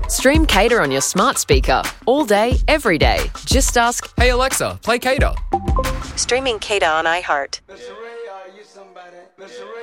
Stream Cater on your smart speaker all day, every day. Just ask, Hey Alexa, play Cater. Streaming Cater on iHeart.